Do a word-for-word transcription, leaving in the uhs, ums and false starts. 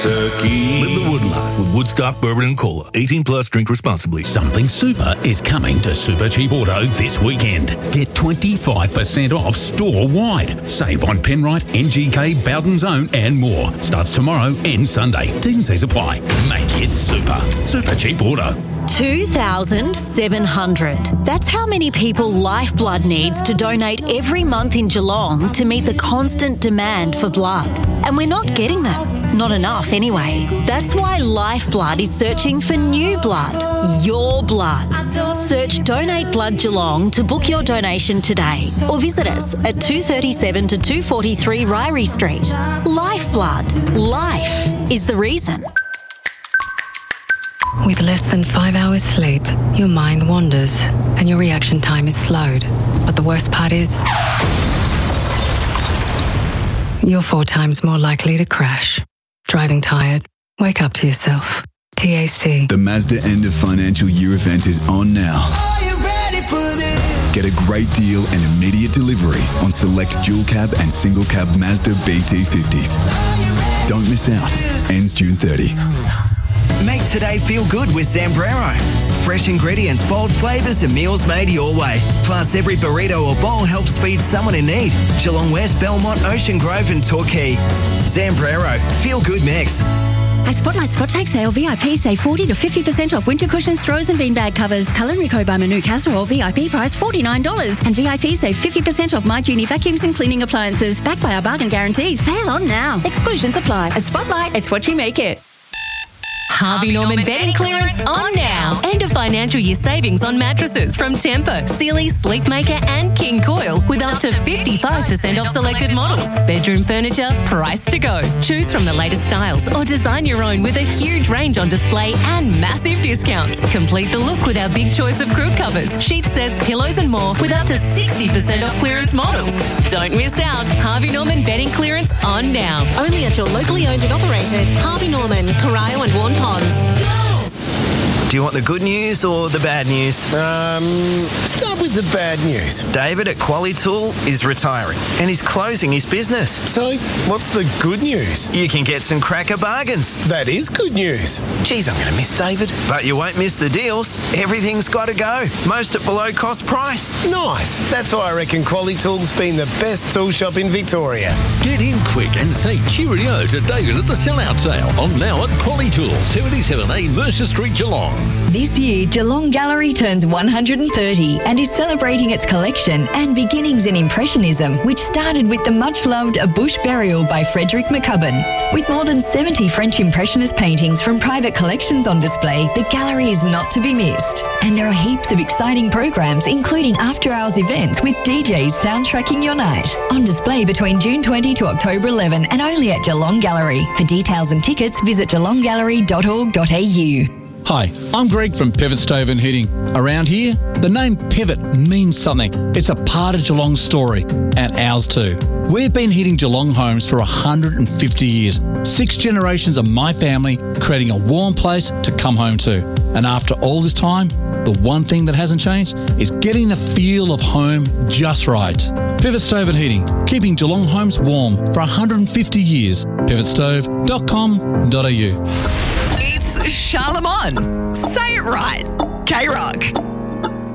Turkey. Live the wood life with Woodstock Bourbon and Cola. eighteen plus, drink responsibly. Something super is coming to Super Cheap Auto this weekend. Get twenty-five percent off store-wide. Save on Penrite, N G K, Bowden's Own and more. Starts tomorrow and Sunday. T's and C's apply. Make it super. Super Cheap Auto. two thousand seven hundred. That's how many people Lifeblood needs to donate every month in Geelong to meet the constant demand for blood. And we're not getting them. Not enough anyway. That's why Lifeblood is searching for new blood. Your blood. Search Donate Blood Geelong to book your donation today. Or visit us at two thirty-seven to two forty-three Ryrie Street. Lifeblood. Life is the reason. With less than five hours sleep, your mind wanders and your reaction time is slowed. But the worst part is, you're four times more likely to crash. Driving tired? Wake up to yourself. T A C. The Mazda end of financial year event is on now. Are you ready for this? Get a great deal and immediate delivery on select dual cab and single cab Mazda B T fifties. Don't miss out. Ends June thirtieth. Make today feel good with Zambrero. Fresh ingredients, bold flavours and meals made your way. Plus, every burrito or bowl helps feed someone in need. Geelong West, Belmont, Ocean Grove and Torquay. Zambrero. Feel good mix. At Spotlight Spot Take Sale, V I P save forty to fifty percent off winter cushions, throws and beanbag covers. Culinary by Manu Casserole, V I P price forty-nine dollars. And V I P save fifty percent off My Genie vacuums and cleaning appliances. Backed by our bargain guarantee. Sale on now. Exclusions apply. At Spotlight, it's what you make it. Harvey Norman bedding clearance on now. End of financial year savings on mattresses from Tempur, Sealy, Sleepmaker and King Coil with up to fifty-five percent off selected models. Bedroom furniture, price to go. Choose from the latest styles or design your own with a huge range on display and massive discounts. Complete the look with our big choice of crib covers, sheet sets, pillows and more with up to sixty percent off clearance models. Don't miss out. Harvey Norman bedding clearance on now. Only at your locally owned and operated Harvey Norman, Corio and Warn Ponds. Do you want the good news or the bad news? Um, start with the bad news. David at Qualitool is retiring and he's closing his business. So, what's the good news? You can get some cracker bargains. That is good news. Geez, I'm going to miss David. But you won't miss the deals. Everything's got to go. Most at below cost price. Nice. That's why I reckon Qualitool's been the best tool shop in Victoria. Get in quick and say cheerio to David at the sellout sale on now at Qualitool, seventy-seven A Mercer Street, Geelong. This year, Geelong Gallery turns one hundred thirty and is celebrating its collection and beginnings in Impressionism, which started with the much-loved A Bush Burial by Frederick McCubbin. With more than seventy French Impressionist paintings from private collections on display, the gallery is not to be missed. And there are heaps of exciting programs, including after-hours events with D Js soundtracking your night. On display between June twentieth to October eleventh and only at Geelong Gallery. For details and tickets, visit geelong gallery dot org dot a u. Hi, I'm Greg from Pivot Stove and Heating. Around here, the name Pivot means something. It's a part of Geelong's story, and ours too. We've been heating Geelong homes for one hundred fifty years. Six generations of my family creating a warm place to come home to. And after all this time, the one thing that hasn't changed is getting the feel of home just right. Pivot Stove and Heating, keeping Geelong homes warm for one hundred fifty years. pivot stove dot com dot a u. Charlemagne. Say it right. K-Rock.